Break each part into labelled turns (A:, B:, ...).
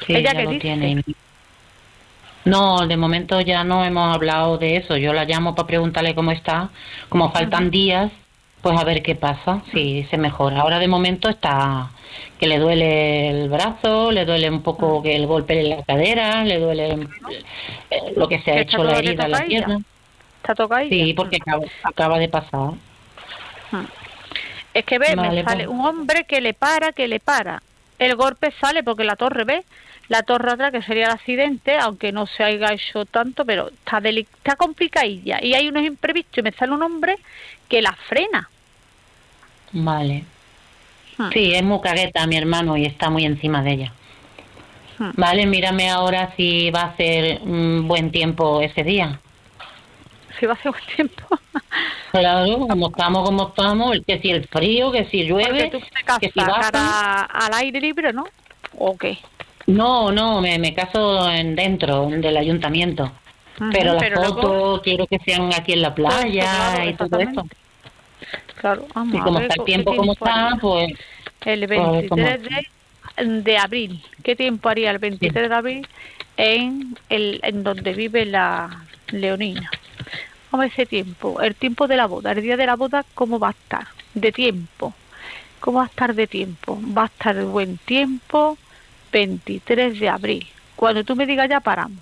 A: Sí,
B: ¿Ella
A: ya
B: qué
A: lo
B: dice?
A: tiene. No, de momento ya no hemos hablado de eso. Yo la llamo para preguntarle cómo está. Como
B: Ujú,
A: faltan días, pues a ver qué pasa,
B: ujú,
A: si se mejora. Ahora de momento está que le duele el brazo, le duele un poco
B: ujú.
A: que el golpe en la cadera, le duele lo que se ha
B: ¿Que está
A: hecho la
B: todavía
A: herida en la
B: toca ella?
A: pierna.
B: ¿Está toca ella?
A: Sí, porque acaba de pasar.
B: Ujú. Es que ve, me
A: Vale, pues
B: sale un hombre que le para. El golpe sale porque la torre, ¿ves? La torre atrás, que sería el accidente, aunque no se haya hecho tanto, pero está complicadilla. Y hay unos imprevistos y me sale un hombre que la frena.
A: vale.
B: Hmm,
A: Sí, es muy cagueta mi hermano y está muy encima de ella.
B: hmm.
A: Vale, mírame ahora si va a hacer buen tiempo ese día.
B: Si va a ser un tiempo.
A: Claro, como estamos, que si el frío, que si
B: Porque
A: llueve,
B: tú te
A: que si
B: casas
A: baja.
B: cara al aire libre, ¿no? ¿O qué?
A: No, no, me caso dentro del ayuntamiento. Pero
B: Ujú,
A: las
B: pero luego,
A: fotos quiero que sean aquí en la
B: todo eso, claro,
A: playa y todo eso.
B: exactamente. Claro,
A: Y
B: vamos a
A: como
B: ver
A: está el
B: qué
A: tiempo como
B: tiempo
A: está,
B: haría. El
A: pues a ver cómo.
B: 23 de abril. ¿Qué tiempo haría el
A: Sí,
B: 23 de abril en donde vive la Leonina? Vamos a ver ese tiempo, el tiempo de la boda, el día de la boda, ¿cómo va a estar? De tiempo. ¿Cómo va a estar de tiempo? Va a estar de buen tiempo, 23 de abril. Cuando tú me digas ya paramos.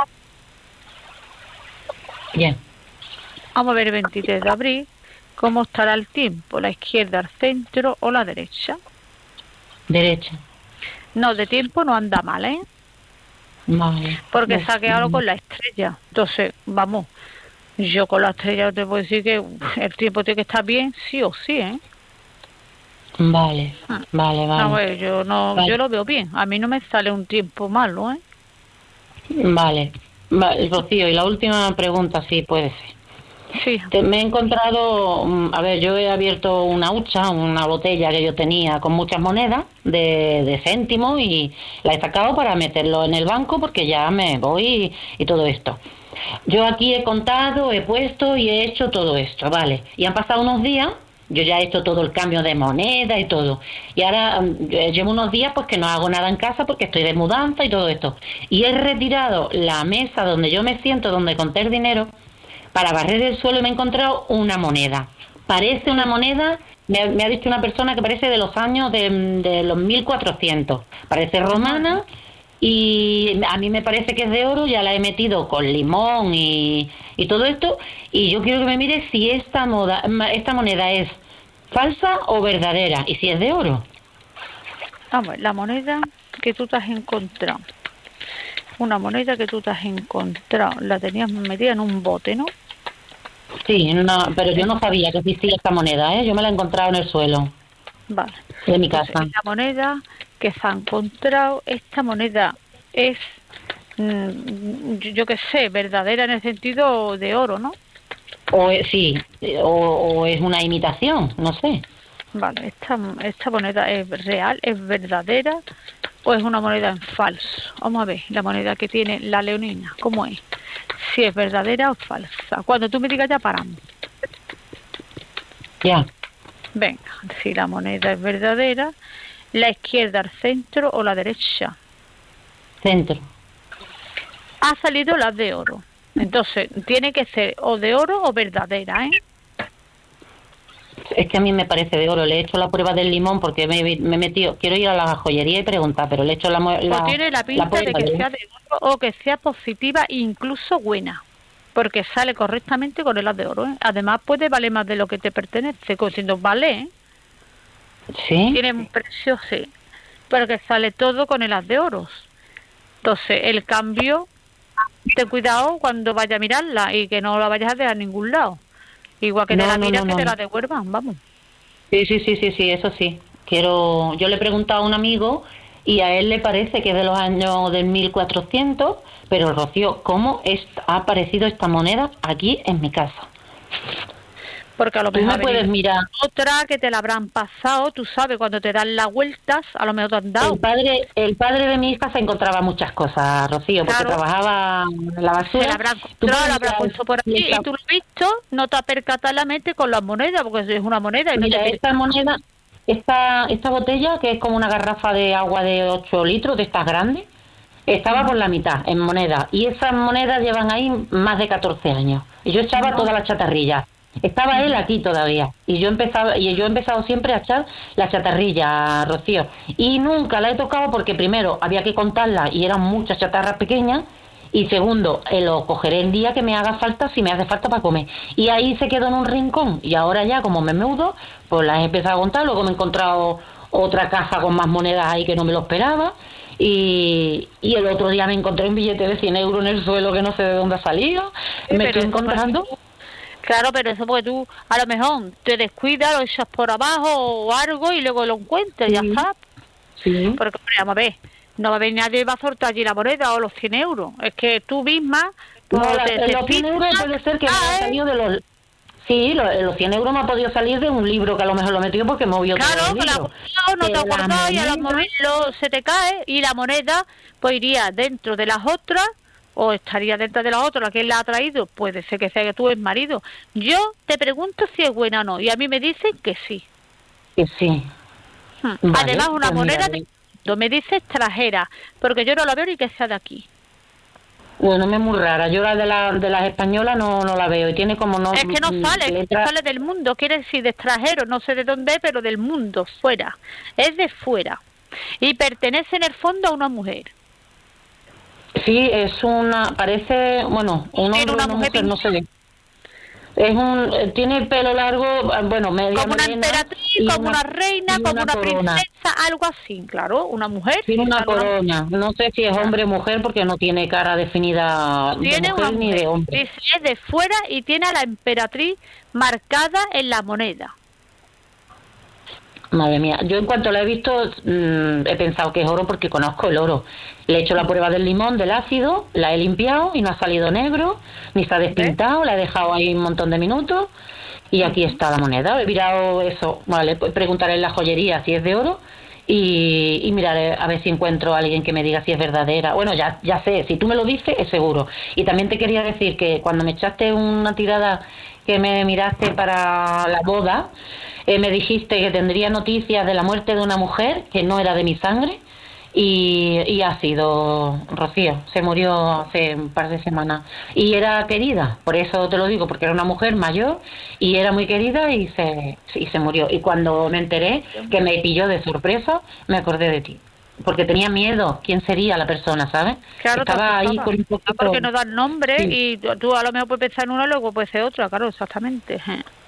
A: bien,
B: Vamos a ver el 23 de abril, cómo estará el tiempo, la izquierda, el centro o la derecha.
A: derecha.
B: No, de tiempo no anda mal, ¿eh?
A: Vale,
B: Porque
A: pues,
B: se ha quedado con la estrella. Entonces, vamos, yo con la estrella te puedo decir que el tiempo tiene que estar bien, sí o sí, ¿eh?
A: vale,
B: Ah,
A: vale,
B: a
A: vale.
B: ver, yo no, yo
A: Vale,
B: lo veo bien. A mí no me sale un tiempo malo, ¿eh?
A: vale. Vale, Rocío, y la última pregunta, sí, puede ser.
B: Sí.
A: Me he encontrado, a ver, yo he abierto una hucha, una botella que yo tenía con muchas monedas de céntimos y la he sacado para meterlo en el banco porque ya me voy y todo esto. Yo aquí he contado, he puesto y he hecho todo esto, ¿vale? Y han pasado unos días, yo ya he hecho todo el cambio de moneda y todo. Y ahora llevo unos días pues que no hago nada en casa porque estoy de mudanza y todo esto. Y he retirado la mesa donde yo me siento, donde conté el dinero, para barrer el suelo y me he encontrado una moneda. Parece una
B: Sí.
A: moneda, me ha dicho una persona que parece de los años de los 1400. Parece
B: Vamos a ver.
A: romana y a mí me parece que es de oro, ya la he metido con limón y todo esto. Y yo quiero que me mire si esta moneda es falsa o verdadera y si es de oro.
B: Vamos a ver, la moneda que tú te has encontrado. Una moneda que tú te has encontrado. La tenías metida en un bote, ¿no?
A: Sí, no, pero yo
B: En
A: no
B: un bote.
A: sabía que existía esta moneda, ¿eh? Yo me la he encontrado en el suelo
B: Vale.
A: de mi
B: Entonces,
A: casa.
B: la moneda que se ha encontrado, esta moneda es, yo qué sé, verdadera en el sentido de oro, ¿no?
A: Sí, o es una imitación, no sé.
B: Vale, esta moneda es real, es verdadera o es una moneda en falso. Vamos a ver, la moneda que tiene la leonina, ¿cómo es? Si es verdadera o falsa. Cuando tú me digas ya paramos.
A: Ya,
B: Venga, si la moneda es verdadera, la izquierda al centro o la derecha.
A: centro.
B: Ha salido la de oro. Entonces, tiene que ser o de oro o verdadera, ¿eh?
A: Es que a mí me parece de oro. Le he hecho la prueba del limón porque me he metido. Quiero ir a la joyería y preguntar, pero le he hecho
B: O tiene la
A: la
B: pinta de
A: prueba
B: que
A: del.
B: sea de oro o que sea positiva e incluso buena. Porque sale correctamente con el haz de oro, ¿eh? Además, puede valer más de lo que te pertenece. Como si nos vale, ¿eh?
A: ¿Sí?
B: Tiene un precio, sí. Pero que sale todo con el haz de oros. Entonces, el cambio, ten cuidado cuando vaya a mirarla y que no la vayas a dejar a ningún lado. Igual que te
A: No,
B: la
A: no,
B: miras,
A: no,
B: que
A: no,
B: te
A: no.
B: la devuelvan, vamos.
A: Sí, sí, sí, sí, sí, eso sí. Yo le he preguntado a un amigo y a él le parece que es de los años del 1400, pero Rocío, ha aparecido esta moneda aquí en mi casa?
B: Porque a lo
A: Tú
B: mejor ha
A: me puedes
B: venido
A: mirar.
B: otra que te la habrán pasado, tú sabes, cuando te dan las vueltas, a lo mejor te han dado.
A: El padre de mi hija se encontraba muchas cosas, Rocío, porque
B: Claro,
A: trabajaba en la
B: se la
A: basura.
B: habrán
A: Tú
B: encontrado,
A: puedes
B: la habrán
A: mirar,
B: puesto por
A: y
B: aquí y tú lo has visto, no te has percatado la mente con las monedas, porque es una moneda y no te
A: mira,
B: pides.
A: esta moneda, esta botella, que es como una garrafa de agua de 8 litros, de estas grandes, Estaba por la mitad en monedas y esas monedas llevan ahí más de 14 años. Y yo echaba todas las chatarrillas. Estaba él aquí todavía y yo he empezado siempre a echar la chatarrilla, Rocío, y nunca la he tocado porque primero había que contarla y eran muchas chatarras pequeñas y segundo, lo cogeré el día que me haga falta, si me hace falta para comer. Y ahí se quedó en un rincón y ahora ya como me mudo, pues las he empezado a contar, luego me he encontrado otra caja con más monedas ahí que no me lo esperaba. Y el otro día me encontré un billete de 100 euros en el suelo que no sé de dónde ha salido. Me estoy encontrando.
B: Claro, pero eso porque tú a lo mejor te descuidas, lo echas por abajo o algo y luego lo encuentras, ya está.
A: Sí.
B: Porque, vamos a ver, no va a venir nadie y va a soltar allí la moneda o los 100 euros. Es que tú misma...
A: Pues, los 100 euros puede ser que me haya salido de los... Sí, los 100 euros me ha podido salir de un libro que a lo mejor lo metió porque movió todo el libro.
B: Claro, no te acordás y al moverlo se te cae y la moneda pues iría dentro de las otras o estaría dentro de las otras, que él la ha traído, puede ser que sea que tú eres marido. Yo te pregunto si es buena o no, y a mí me dicen que sí.
A: Que sí.
B: Vale, además, una moneda me dice extranjera, porque yo no la veo ni que sea de aquí.
A: Bueno, me es muy rara. Yo la de las españolas no la veo y tiene como no...
B: Es que no sale, sale del mundo, quiere decir de extranjero, no sé de dónde es, pero del mundo, fuera. Es de fuera. Y pertenece en el fondo a una mujer.
A: Sí, es parece, bueno, un hombre, una mujer, no sé. Tiene el pelo largo, bueno, media
B: como una emperatriz, como una reina, como una princesa, algo así, claro, una mujer.
A: Tiene una corona, no sé si es hombre o mujer porque no tiene cara definida de mujer ni de hombre.
B: Dice, es de fuera y tiene a la emperatriz marcada en la moneda.
A: Madre mía, yo en cuanto la he visto he pensado que es oro porque conozco el oro. Le he hecho la prueba del limón, del ácido, la he limpiado y no ha salido negro, ni se ha despintado, la he dejado ahí un montón de minutos y aquí está la moneda. He mirado eso, vale, pues preguntaré en la joyería si es de oro y miraré a ver si encuentro a alguien que me diga si es verdadera. Bueno, ya sé, si tú me lo dices es seguro. Y también te quería decir que cuando me echaste una tirada que me miraste para la boda, me dijiste que tendría noticias de la muerte de una mujer que no era de mi sangre y ha sido Rocío, se murió hace un par de semanas y era querida, por eso te lo digo, porque era una mujer mayor y era muy querida y se murió. Y cuando me enteré que me pilló de sorpresa, me acordé de ti. Porque tenía miedo, quién sería la persona, ¿sabes?
B: Claro,
A: estaba ahí con un poquito...
B: Porque no dan nombre y tú a lo mejor puedes pensar en una y luego puede ser otra, claro, exactamente.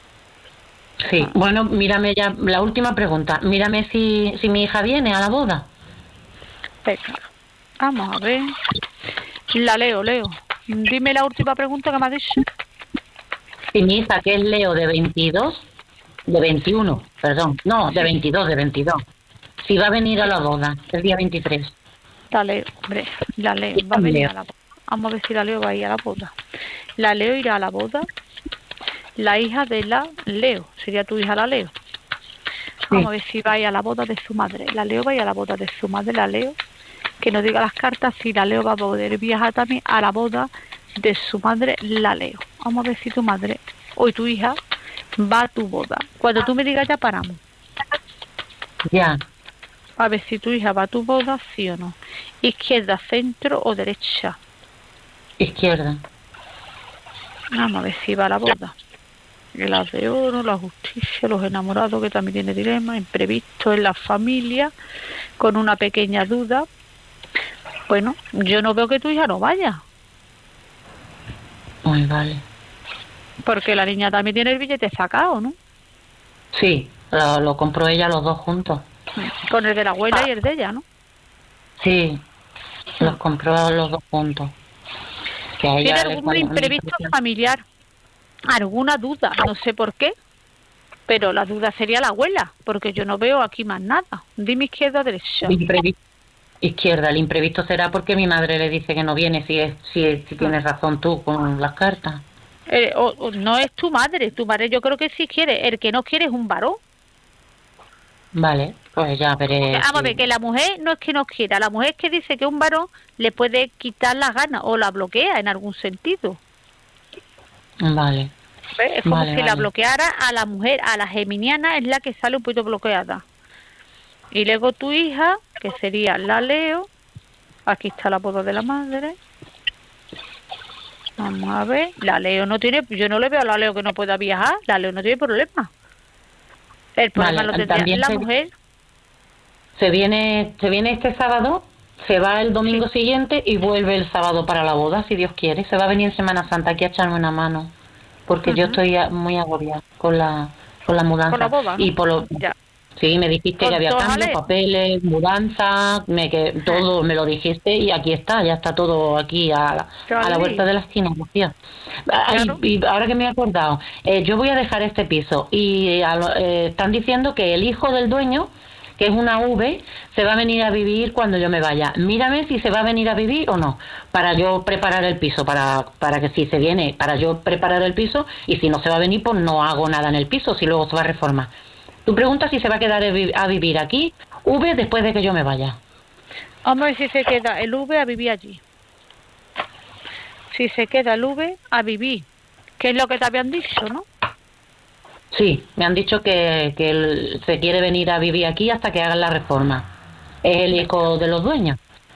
A: Sí, bueno, mírame ya, la última pregunta, mírame si mi hija viene a la boda.
B: Venga, vamos a ver. La Leo. Dime la última pregunta que me has dicho.
A: Si mi hija, que es Leo de 22, de 21, perdón, no, de 22, si va a venir a la boda el día 23.
B: La Leo, hombre, la Leo va a venir a la boda. Vamos a ver si la Leo va a ir a la boda. La Leo irá a la boda. La hija de la Leo, sería tu hija la Leo. Vamos a ver si va a ir a la boda de su madre. La Leo va a ir a la boda de su madre, la Leo. Que nos diga las cartas si la Leo va a poder viajar también a la boda de su madre, la Leo. Vamos a ver si tu madre o tu hija va a tu boda. Cuando tú me digas ya paramos.
A: Ya.
B: A ver si tu hija va a tu boda, sí o no. Izquierda, centro o derecha.
A: Izquierda.
B: Vamos a ver si va a la boda. El as de oro, la justicia, los enamorados, que también tiene dilema, imprevisto en la familia, con una pequeña duda. Bueno, yo no veo que tu hija no vaya.
A: Ay, vale.
B: Porque la niña también tiene el billete sacado, ¿no?
A: Sí, lo compró ella los dos juntos.
B: Con el de la abuela y el de ella, ¿no?
A: Sí, los compró los dos juntos. Que a ella
B: ¿tiene algún imprevisto familiar? ¿Alguna duda? No sé por qué, pero la duda sería la abuela, porque yo no veo aquí más nada. Dime izquierda o derecha.
A: Izquierda, el imprevisto será porque mi madre le dice que no viene, si tienes razón tú con las cartas.
B: No es tu madre yo creo que sí quiere, el que no quiere es un varón.
A: Vale, pues ya veré.
B: Vamos a ver, que la mujer no es que no quiera, la mujer es que dice que un varón le puede quitar las ganas o la bloquea en algún sentido.
A: Vale.
B: Es como si la bloqueara a la mujer, a la geminiana es la que sale un poquito bloqueada. Y luego tu hija, que sería la Leo, Aquí está la boda de la madre. Vamos a ver. La Leo no tiene... Yo no le veo a la Leo que no pueda viajar. La Leo no tiene problema. El problema lo tendría la mujer.
A: Se viene este sábado, se va el domingo siguiente y vuelve el sábado para la boda, si Dios quiere. Se va a venir en Semana Santa aquí a echarme una mano. Porque yo estoy muy agobiada con la mudanza.
B: Con la boda, ¿no?
A: Y por lo... Ya. Sí, me dijiste que había cambios, papeles, mudanza, todo me lo dijiste y aquí está, ya está todo aquí a la vuelta de la esquina, Lucía. Claro. Y ahora que me he acordado, yo voy a dejar este piso y están diciendo que el hijo del dueño, que es una V, se va a venir a vivir cuando yo me vaya. Mírame si se va a venir a vivir o no, para yo preparar el piso, para que si se viene, para yo preparar el piso, y si no se va a venir, pues no hago nada en el piso, si luego se va a reformar. Tú preguntas si se va a quedar a vivir aquí, V, después de que yo me vaya.
B: Hombre, si se queda el V a vivir allí. Si se queda el V a vivir, que es lo que te habían dicho, ¿no?
A: Sí, me han dicho que él se quiere venir a vivir aquí hasta que hagan la reforma. Es el hijo de los dueños.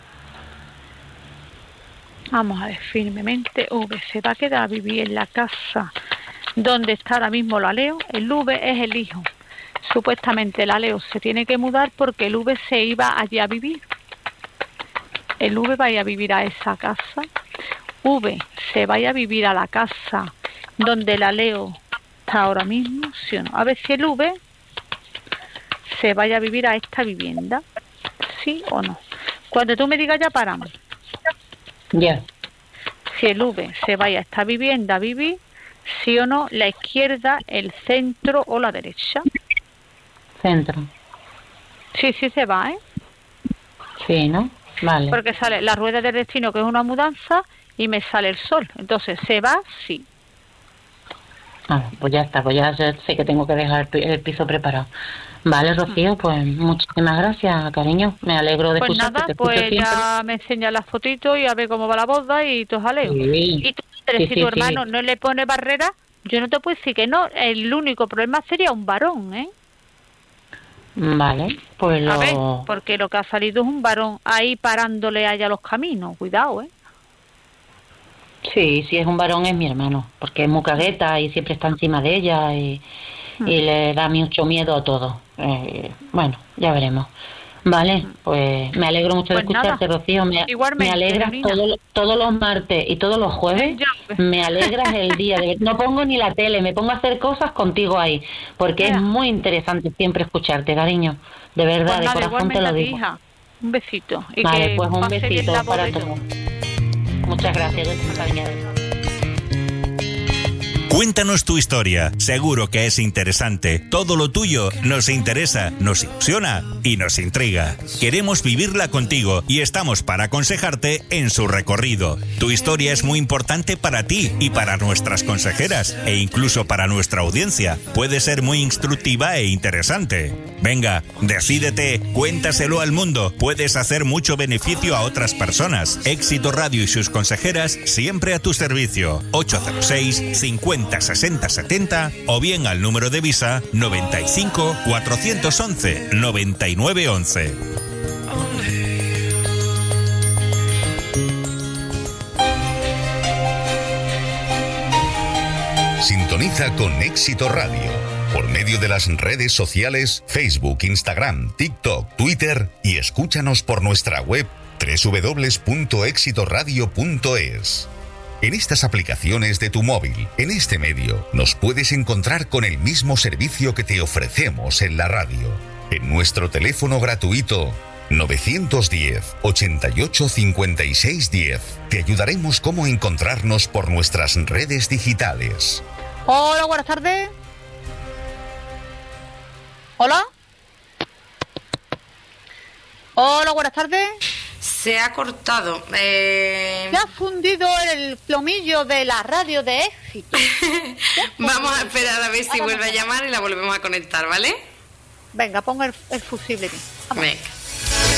B: Vamos a ver, firmemente, V se va a quedar a vivir en la casa donde está ahora mismo la Leo. El V es el hijo. Supuestamente la Leo se tiene que mudar porque el V se iba allí a vivir. El V va a ir a vivir a esa casa. V se vaya a vivir a la casa donde la Leo está ahora mismo, ¿sí o no? A ver si el V se vaya a vivir a esta vivienda, ¿sí o no? Cuando tú me digas ya paramos.
A: Ya.
B: Si el V se vaya a esta vivienda a vivir, ¿sí o no? La izquierda, el centro o la derecha.
A: Centro.
B: Sí, se va, ¿eh?
A: Sí, ¿no? Vale.
B: Porque sale la rueda del destino, que es una mudanza, y me sale el sol. Entonces, se va, sí.
A: Pues ya está, pues ya sé que tengo que dejar el piso preparado. Vale, Rocío, pues muchísimas gracias, cariño. Me alegro de escucharte.
B: Pues nada, pues ya me enseña las fotitos y a ver cómo va la boda y todo jaleo.
A: Sí.
B: Y tú, si tu hermano no le pone barrera, yo no te puedo decir que no. El único problema sería un varón, ¿eh?
A: Vale, pues
B: A ver, porque lo que ha salido es un varón ahí parándole allá los caminos. Cuidado, ¿eh?
A: Sí, si es un varón es mi hermano, porque es muy cagueta y siempre está encima de ella y le da mucho miedo a todo. Bueno, ya veremos. Vale, pues me alegro mucho de escucharte, nada. Rocío. Me alegras todos los martes y todos los jueves. Me alegras el día. No pongo ni la tele, me pongo a hacer cosas contigo ahí, porque es muy interesante siempre escucharte, cariño. De verdad, pues de corazón te lo digo.
B: Hija. Un besito. Y
A: vale,
B: que
A: pues un besito para todos. Muchas gracias, cariño.
C: Cuéntanos tu historia, seguro que es interesante. Todo lo tuyo nos interesa, nos ilusiona y nos intriga. Queremos vivirla contigo y estamos para aconsejarte en su recorrido. Tu historia es muy importante para ti y para nuestras consejeras e incluso para nuestra audiencia. Puede ser muy instructiva e interesante. Venga, decídete, cuéntaselo al mundo. Puedes hacer mucho beneficio a otras personas. Éxito Radio y sus consejeras siempre a tu servicio. 806 50 60 70 o bien al número de Visa 95 411 99 11.
D: Sintoniza con Éxito Radio por medio de las redes sociales Facebook, Instagram, TikTok, Twitter y escúchanos por nuestra web www.exitoradio.es. En estas aplicaciones de tu móvil, en este medio, nos puedes encontrar con el mismo servicio que te ofrecemos en la radio. En nuestro teléfono gratuito 910 88 56 10 te ayudaremos cómo encontrarnos por nuestras redes digitales.
B: Hola, buenas tardes. Hola. Hola, buenas tardes.
E: Se ha cortado.
B: Se ha fundido el plomillo de la radio de Éxito.
E: Vamos a esperar a ver si vuelve a llamar y la volvemos a conectar, ¿vale?
B: Venga, ponga el fusible aquí.
E: Venga.